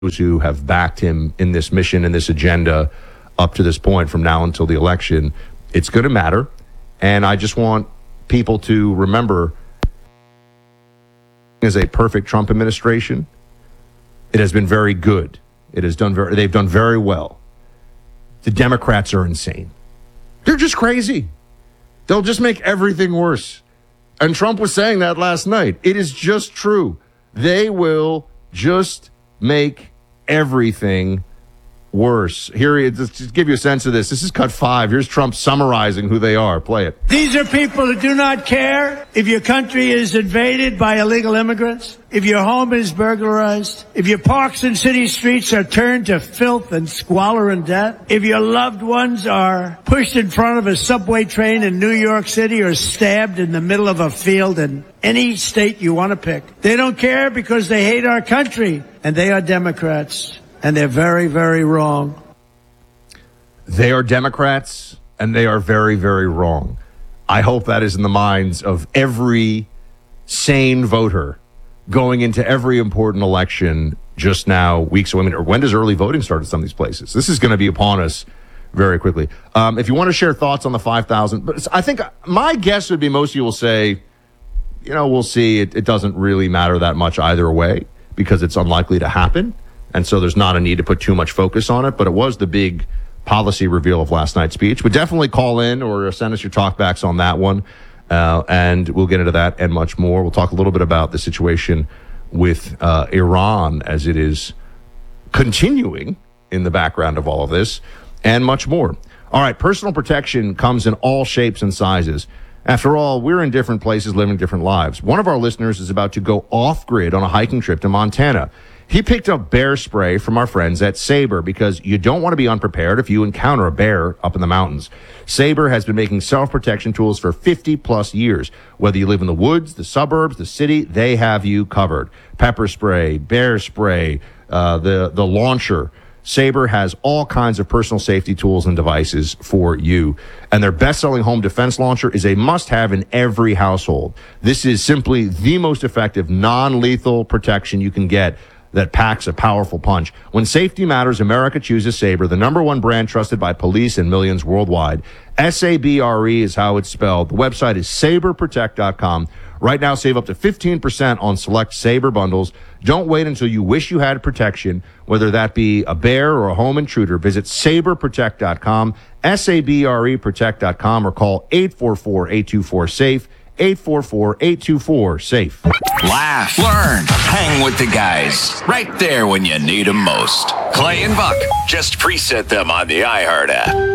who have backed him in this mission and this agenda up to this point from now until the election. It's going to matter. And I just want people to remember, as a perfect Trump administration, it has been very good. They've done very well. The Democrats are insane. They're just crazy. They'll just make everything worse. And Trump was saying that last night. It is just true. They will just make everything worse. Here, just give you a sense of this. This is cut 5. Here's Trump summarizing who they are. Play it. These are people who do not care if your country is invaded by illegal immigrants, if your home is burglarized, if your parks and city streets are turned to filth and squalor and debt, if your loved ones are pushed in front of a subway train in New York City or stabbed in the middle of a field in any state you want to pick. They don't care because they hate our country, and they are Democrats. And they're very, very wrong. They are Democrats, and they are very, very wrong. I hope that is in the minds of every sane voter going into every important election just now, weeks away. Or when does early voting start at some of these places? This is going to be upon us very quickly. If you want to share thoughts on the 5,000, but I think my guess would be most of you will say, we'll see. It doesn't really matter that much either way because it's unlikely to happen. And so there's not a need to put too much focus on it, but it was the big policy reveal of last night's speech. But definitely call in or send us your talkbacks on that one, and we'll get into that and much more. We'll talk a little bit about the situation with Iran as it is continuing in the background of all of this, and much more. All right, personal protection comes in all shapes and sizes. After all, we're in different places living different lives. One of our listeners is about to go off-grid on a hiking trip to Montana. He picked up bear spray from our friends at Sabre because you don't want to be unprepared if you encounter a bear up in the mountains. Sabre has been making self-protection tools for 50-plus years. Whether you live in the woods, the suburbs, the city, they have you covered. Pepper spray, bear spray, the launcher. Sabre has all kinds of personal safety tools and devices for you. And their best-selling home defense launcher is a must-have in every household. This is simply the most effective non-lethal protection you can get that packs a powerful punch. When safety matters, America chooses Sabre, the #1 brand trusted by police and millions worldwide. SABRE is how it's spelled. The website is saberprotect.com. Right now, save up to 15% on select Sabre bundles. Don't wait until you wish you had protection, whether that be a bear or a home intruder. Visit saberprotect.com, SABREprotect.com, or call 844-824-SAFE. 844-824-SAFE. Laugh, learn, hang with the guys. Right there when you need them most. Clay and Buck. Just preset them on the iHeart app.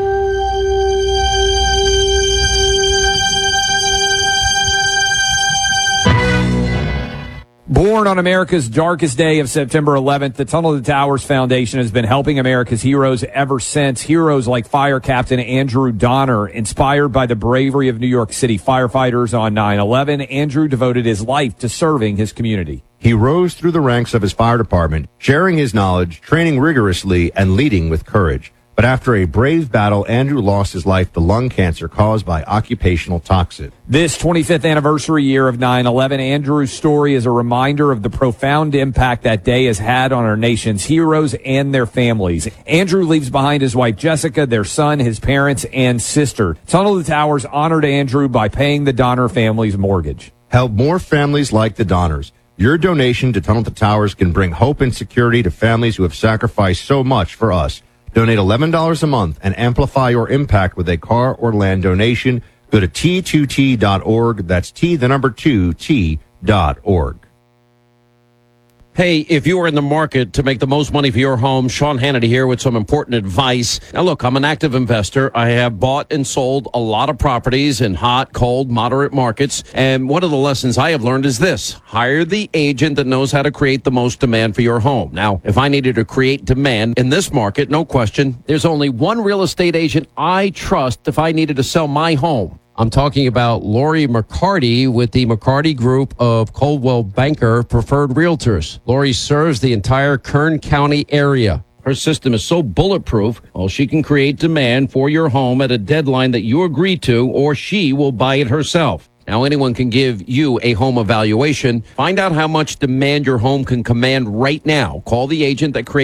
Born on America's darkest day of September 11th, the Tunnel to Towers Foundation has been helping America's heroes ever since. Heroes like Fire Captain Andrew Donner, inspired by the bravery of New York City firefighters on 9/11. Andrew devoted his life to serving his community. He rose through the ranks of his fire department, sharing his knowledge, training rigorously, and leading with courage. But after a brave battle, Andrew lost his life to lung cancer caused by occupational toxin. This 25th anniversary year of 9/11, Andrew's story is a reminder of the profound impact that day has had on our nation's heroes and their families. Andrew leaves behind his wife Jessica, their son, his parents, and sister. Tunnel to Towers honored Andrew by paying the Donner family's mortgage. Help more families like the Donners. Your donation to Tunnel to Towers can bring hope and security to families who have sacrificed so much for us. Donate $11 a month and amplify your impact with a car or land donation. Go to T2T.org. That's T2T.org. Hey, if you are in the market to make the most money for your home, Sean Hannity here with some important advice. Now, look, I'm an active investor. I have bought and sold a lot of properties in hot, cold, moderate markets. And one of the lessons I have learned is this: hire the agent that knows how to create the most demand for your home. Now, if I needed to create demand in this market, no question, there's only one real estate agent I trust if I needed to sell my home. I'm talking about Lori McCarty with the McCarty Group of Coldwell Banker Preferred Realtors. Lori serves the entire Kern County area. Her system is so bulletproof, she can create demand for your home at a deadline that you agree to, or she will buy it herself. Now, anyone can give you a home evaluation. Find out how much demand your home can command right now. Call the agent that creates